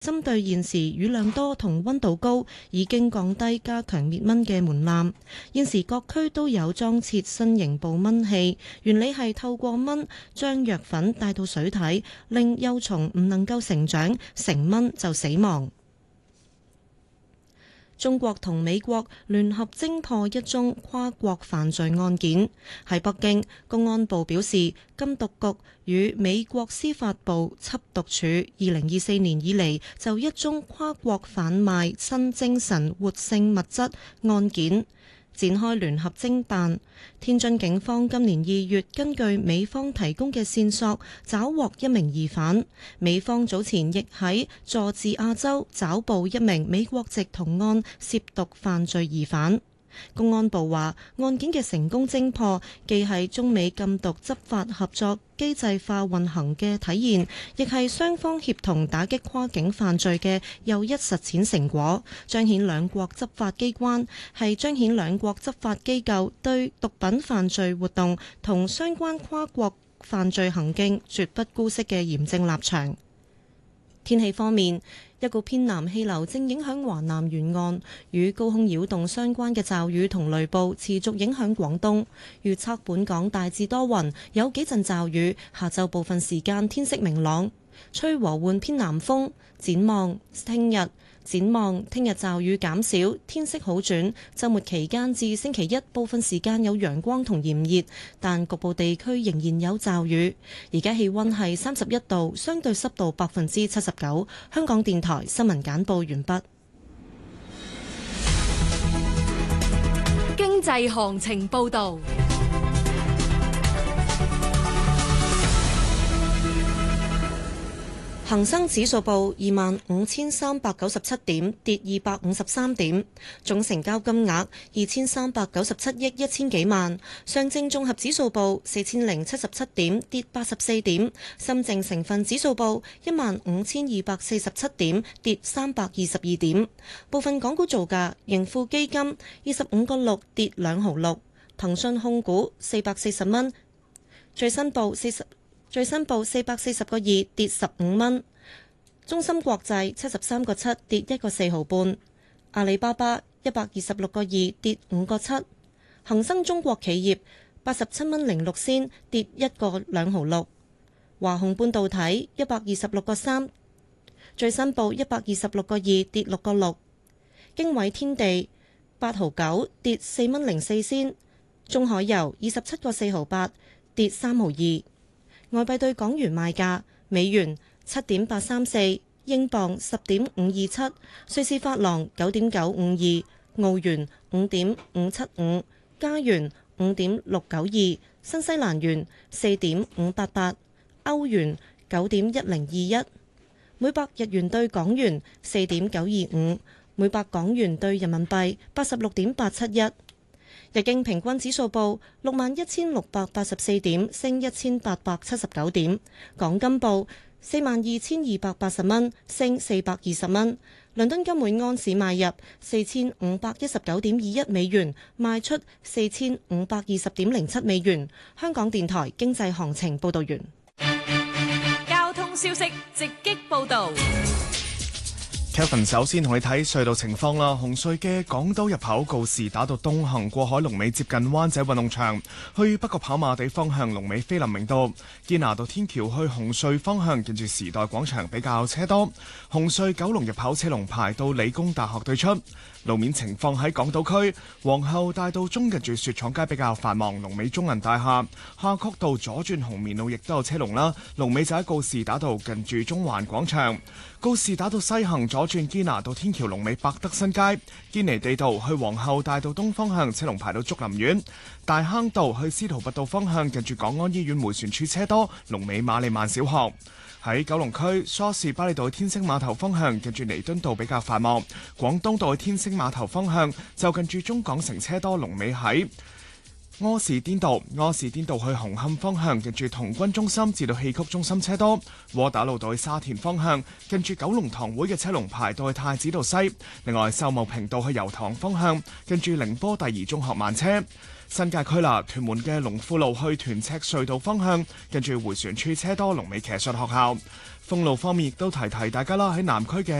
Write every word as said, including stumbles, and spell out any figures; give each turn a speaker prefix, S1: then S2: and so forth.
S1: 針對現時雨量多同溫度高，已經降低加強滅蚊嘅門檻。現時各區都有裝設新型捕蚊器，原理係透過蚊將藥粉帶到水體，令幼蟲唔能夠成長，成蚊就死亡。中國同美國聯合偵破一宗跨國犯罪案件。喺北京，公安部表示，禁毒局與美國司法部緝毒處二零二四年以嚟就一宗跨國販賣新精神活性物質案件展開聯合偵辦。天津警方今年二月根據美方提供嘅線索，抓獲一名疑犯。美方早前亦喺佐治亞州抓捕一名美國籍同案涉毒犯罪疑犯。公安部話，案件嘅成功偵破，既係中美禁毒執法合作機制化運行嘅體現，亦係雙方協同打擊跨境犯罪嘅又一實踐成果，彰顯兩國執法機關係彰顯兩國執法機構對毒品犯罪活動同相關跨國犯罪行徑絕不姑息嘅嚴正立場。天氣方面，一股偏南氣流正影響華南沿岸，與高空擾動相關嘅驟雨同雷暴持續影響廣東。預測本港大致多雲，有幾陣驟雨，下晝部分時間天色明朗，吹和緩偏南風。展望聽日，展望聽日驟雨減少，天色好轉。週末期間至星期一，部分時間有陽光同炎熱，但局部地區仍然有驟雨。而家氣溫係三十一度，相對濕度百分之七十九。香港電台新聞簡報完畢。
S2: 經濟行情報導。
S1: 恒生指數報二萬五千三百九十七點，跌二百五十三點，總成交金額二千三百九十七億一千幾萬。上證綜合指數報四千零七十七點，跌八十四點。深證成分指數報一萬五千二百四十七點，跌三百二十二點。部分港股造價：盈富基金二十五個六跌兩毫六，騰訊控股四百四十蚊，最新報四十。最新報四百四十個二，跌十五蚊。中芯國際七十三個七，跌一個四毫半。阿里巴巴一百二十六個二，跌五個七。恒生中國企業八十七蚊零六仙，跌一個兩毫六。華虹半導體一百二十六個三，最新報一百二十六個二，跌六個六。經緯天地八毫九，跌四蚊零四仙。中海油二十七個四毫八，跌三毫二。外幣對港元賣價：美元七點八三四，英鎊十點五二七，瑞士法郎九點九五二，澳元五點五七五，加元五點六九二，新西蘭元四點五八八，歐元九點一零二一，每百日元對港元四點九二五，每百港元對人民幣八十六點八七一。日經平均指數報六萬一千六百八十四點，升一千八百七十九點。港金報四萬二千二百八十蚊，升四百二十蚊。倫敦金每安士買入四千五百一十九點二一美元，賣出四千五百二十點零七美元。香港電台經濟行情報道完。
S2: 交通消息直擊報道。
S3: Kevin 首先同你睇隧道情況啦。紅隧嘅港島入口告士打道東行過海龍尾接近灣仔運動場，去北角跑馬地方向龍尾菲林明道。堅拿道天橋去紅隧方向近住時代廣場比較車多。紅隧九龍入口車龍排到理工大學對出。路面情況喺港島區皇后大道中近住雪廠街比較繁忙，龍尾中銀大廈。夏慤道左轉紅棉路亦都有車龍啦，龍尾就喺告士打道近住中環廣場。告士打道西行左轉堅拿道天橋龍尾百德新街。堅尼地道去皇后大道東方向車龍排到竹林苑。大坑道去司徒拔道方向近住港安醫院迴旋處車多，龍尾瑪利曼小學。喺九龍區梳士巴利道去天星碼頭方向近住彌敦道比較繁忙。廣東道去天星碼頭方向就近住中港城車多，龍尾喺柯士甸道柯士甸道去紅磡方向，近住童軍中心至到戲曲中心車多；窩打老道去沙田方向，近住九龍塘會嘅車龍排到去太子道西。另外，秀茂坪道去油塘方向，近住寧波第二中學慢車。新界區啦，屯門嘅龍富路去屯赤隧道方向，近住迴旋處車多，龍尾騎術學校。封路方面亦都提提大家啦，喺南區嘅